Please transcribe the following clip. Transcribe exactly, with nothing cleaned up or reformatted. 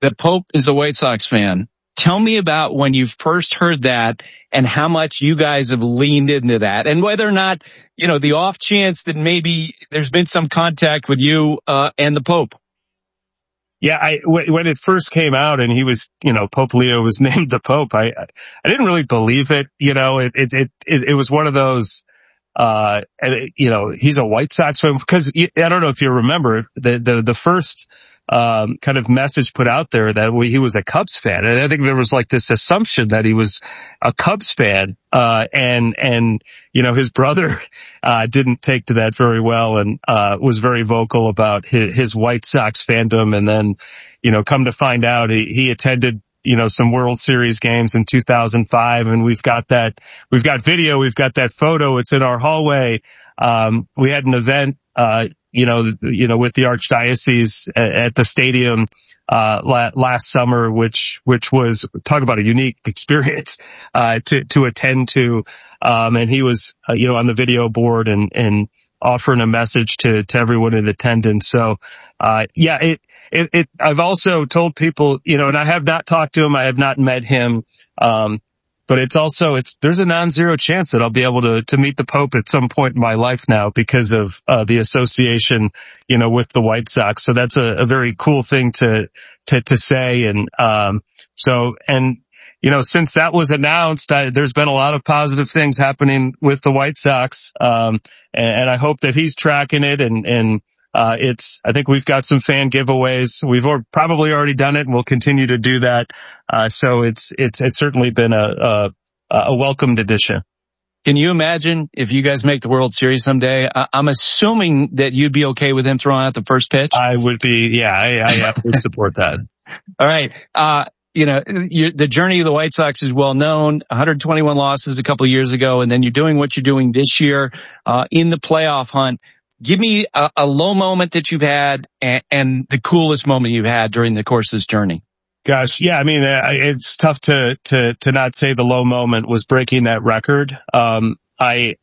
the Pope is a White Sox fan. Tell me about when you first heard that and how much you guys have leaned into that, and whether or not, you know, the off chance that maybe there's been some contact with you uh, and the Pope. Yeah, I, w- when it first came out and he was, you know, Pope Leo was named the Pope, I, I didn't really believe it. You know, it, it, it, it was one of those, uh, you know, he's a White Sox fan, because I don't know if you remember the, the, the first, um, kind of message put out there that he was a Cubs fan. And I think there was like this assumption that he was a Cubs fan, uh, and, and, you know, his brother, uh, didn't take to that very well and, uh, was very vocal about his, his White Sox fandom. And then, you know, come to find out he, he attended, you know, some World Series games in two thousand five, and we've got that, we've got video, we've got that photo, it's in our hallway. Um, we had an event, uh, you know, you know, with the Archdiocese at, at the stadium, uh, la- last summer, which, which was, talk about a unique experience, uh, to, to attend to. Um, and he was, uh, you know, on the video board and, and offering a message to, to everyone in attendance. So, uh, yeah, it, it, it, I've also told people, you know, and I have not talked to him, I have not met him, um, but it's also, it's, there's a non-zero chance that I'll be able to, to meet the Pope at some point in my life now because of, uh, the association, you know, with the White Sox. So that's a, a very cool thing to, to, to say. And, um, so, and, you know, since that was announced, I, there's been a lot of positive things happening with the White Sox. Um, and, and I hope that he's tracking it and, and, Uh, it's, I think we've got some fan giveaways. We've or, probably already done it and we'll continue to do that. Uh, so it's, it's, it's certainly been a, a, a welcomed addition. Can you imagine if you guys make the World Series someday? I, I'm assuming that you'd be okay with him throwing out the first pitch. I would be, yeah, I, I would support that. All right. Uh, you know, you, the journey of the White Sox is well known. one hundred twenty-one losses a couple of years ago, and then you're doing what you're doing this year, uh, in the playoff hunt. Give me a, a low moment that you've had and, and the coolest moment you've had during the course of this journey. Gosh, yeah, I mean, uh, it's tough to, to, to not say the low moment was breaking that record. Um, I,